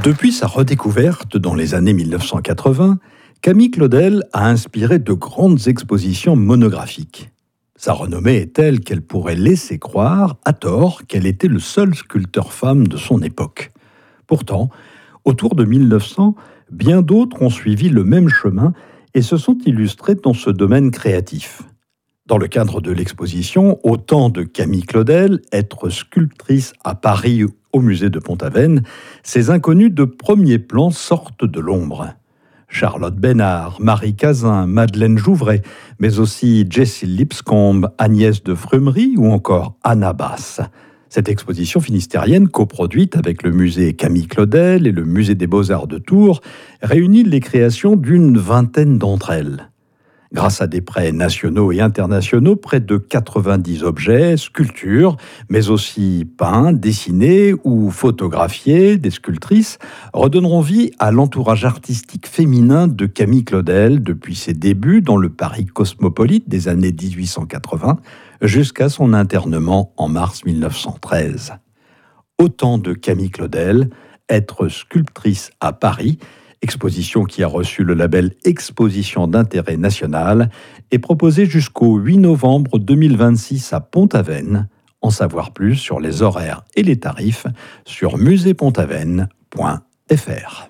Depuis sa redécouverte dans les années 1980, Camille Claudel a inspiré de grandes expositions monographiques. Sa renommée est telle qu'elle pourrait laisser croire, à tort, qu'elle était le seul sculpteur femme de son époque. Pourtant, autour de 1900, bien d'autres ont suivi le même chemin et se sont illustrés dans ce domaine créatif. Dans le cadre de l'exposition « Au temps de Camille Claudel, être sculptrice à Paris au musée de Pont-Aven », ces inconnus de premier plan sortent de l'ombre. Charlotte Bénard, Marie Cazin, Madeleine Jouvray, mais aussi Jessie Lipscomb, Agnès de Frumery ou encore Anna Bass. Cette exposition finistérienne, coproduite avec le musée Camille Claudel et le musée des Beaux-Arts de Tours, réunit les créations d'une vingtaine d'entre elles. Grâce à des prêts nationaux et internationaux, près de 90 objets, sculptures, mais aussi peints, dessinés ou photographiés des sculptrices, redonneront vie à l'entourage artistique féminin de Camille Claudel depuis ses débuts dans le Paris cosmopolite des années 1880 jusqu'à son internement en mars 1913. Au temps de Camille Claudel, être sculptrice à Paris, exposition qui a reçu le label Exposition d'intérêt national, est proposée jusqu'au 8 novembre 2026 à Pont-Aven. En savoir plus sur les horaires et les tarifs sur musée-pont-aven.fr.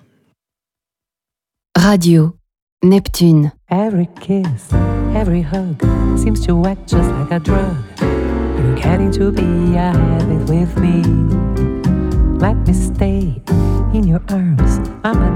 Radio Neptune. Every kiss, every hug seems to act just like a drug. You're getting to be a habit with me. Let me stay in your arms. I'm